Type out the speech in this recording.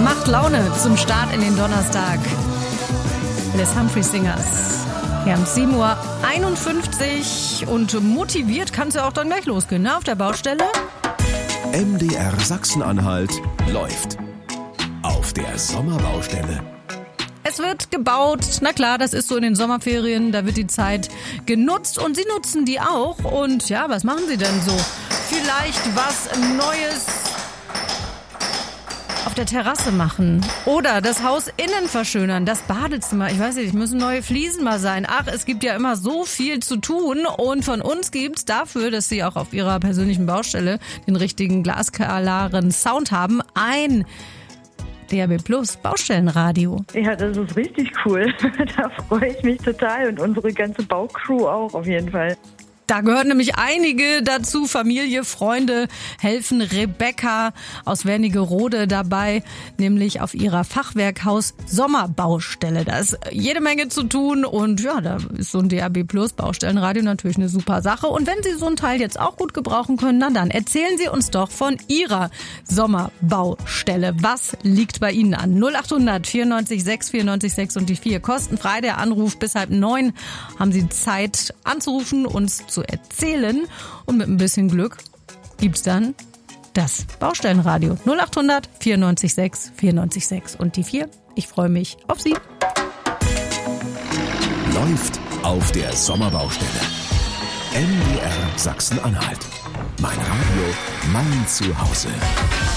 Macht Laune zum Start in den Donnerstag des Humphrey Singers. Wir haben 7:51 Uhr und motiviert kann es ja auch dann gleich losgehen, ne? Auf der Baustelle. MDR Sachsen-Anhalt läuft. Auf der Sommerbaustelle. Es wird gebaut, na klar, das ist so in den Sommerferien, da wird die Zeit genutzt und Sie nutzen die auch. Und ja, was machen Sie denn so? Vielleicht was Neues auf der Terrasse machen oder das Haus innen verschönern, das Badezimmer, ich weiß nicht, müssen neue Fliesen mal sein. Ach, es gibt ja immer so viel zu tun und von uns gibt's dafür, dass Sie auch auf Ihrer persönlichen Baustelle den richtigen glasklaren Sound haben, ein DAB+ Baustellenradio. Ja, das ist richtig cool. Da freue ich mich total und unsere ganze Baucrew auch auf jeden Fall. Da gehören nämlich einige dazu, Familie, Freunde helfen. Rebecca aus Wernigerode dabei, nämlich auf ihrer Fachwerkhaus Sommerbaustelle. Da ist jede Menge zu tun und ja, da ist so ein DAB+ Baustellenradio natürlich eine super Sache. Und wenn Sie so ein Teil jetzt auch gut gebrauchen können, na dann erzählen Sie uns doch von Ihrer Sommerbaustelle. Was liegt bei Ihnen an? 0800 94 6 94 6 und die 4. Kostenfrei der Anruf bis 8:30 haben Sie Zeit anzurufen, uns zu erzählen und mit ein bisschen Glück gibt's dann das Baustellenradio 0800 94 6 94 6 und die 4. Ich freue mich auf Sie. Läuft auf der Sommerbaustelle. MDR Sachsen-Anhalt. Mein Radio, mein Zuhause.